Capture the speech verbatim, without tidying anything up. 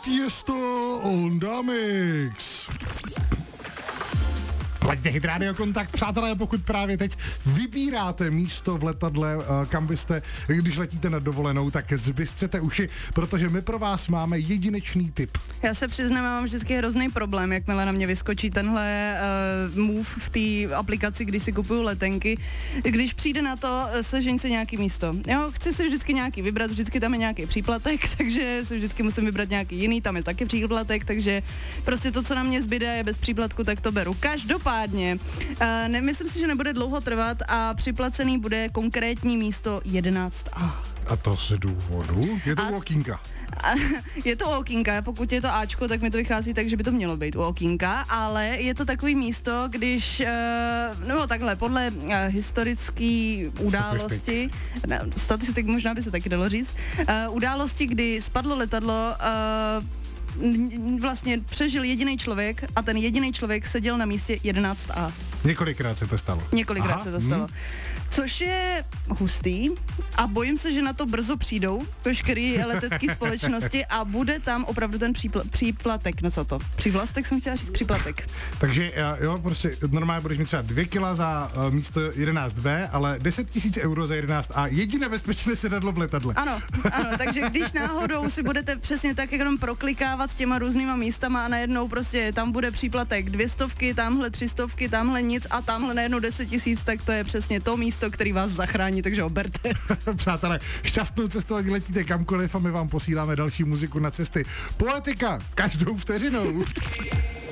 Tiesto on the mix. Laďte Hit Radio Kontakt, přátelé, pokud právě teď vybíráte místo v letadle, kam byste, když letíte na dovolenou, tak zbystřete uši, protože my pro vás máme jedinečný tip. Já se přiznám, mám vždycky hrozný problém, jakmile na mě vyskočí tenhle uh, move v té aplikaci, když si kupuju letenky. Když přijde na to, sežeň si nějaký místo. Jo, chci si vždycky nějaký vybrat, vždycky tam je nějaký příplatek, takže si vždycky musím vybrat nějaký jiný, tam je taky příplatek, takže prostě to, co na mě zbyde, je bez příplatku, tak to beru. Každopádně Uh, nemyslím si, že nebude dlouho trvat a připlacený bude konkrétní místo jedenáct A. A to z důvodu? Je to a, u okýnka. A, je to u okýnka, pokud je to Ačko, tak mi to vychází tak, že by to mělo být u okýnka, ale je to takový místo, když, uh, no takhle, podle uh, historické události, ne, statistik možná by se taky dalo říct, uh, události, kdy spadlo letadlo, uh, vlastně přežil jediný člověk a ten jediný člověk seděl na místě jedenáct A. Několikrát se to stalo. Několikrát Aha, se to stalo. Hmm. Což je hustý a bojím se, že na to brzo přijdou veškerý letecké společnosti a bude tam opravdu ten přípl- příplatek na co to. Přívlastek jsem chtěla říct, příplatek. Takže jo, prostě normálně budeš mít třeba dvě kila za uh, místo jedenáct B, ale deset tisíc euro za jedenáct A. Jediné bezpečné sedadlo v letadle. Ano, ano, takže když náhodou si budete přesně tak jenom proklikávat těma různýma místama a najednou prostě tam bude příplatek dvě stovky, tamhle tři stovky, tamhle nic a tamhle najednou deset tisíc, tak to je přesně to místo, který vás zachrání, takže oberte. Přátelé, šťastnou cestu, ať letíte kamkoliv a my vám posíláme další muziku na cesty. Poetika každou vteřinou.